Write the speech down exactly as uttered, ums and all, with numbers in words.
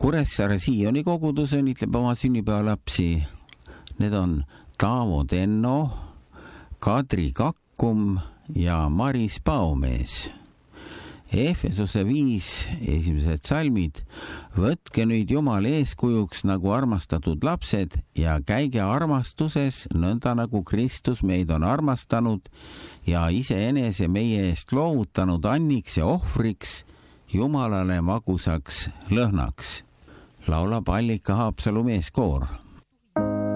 Kuressaare Sioni kogudus õnnitleb oma sünnipäevalapsi. Need on Taavo Tenno, Kadri Kakkum ja Maris Paomees. Efesuse viis esimesed salmid. Võtke nüüd Jumal eeskujuks nagu armastatud lapsed ja käige armastuses, nõnda nagu Kristus meid on armastanud ja iseenese meie eest loovutanud anniks ja ohvriks Jumalale magusaks lõhnaks. Laulab Allika Haapsalu meeskoor.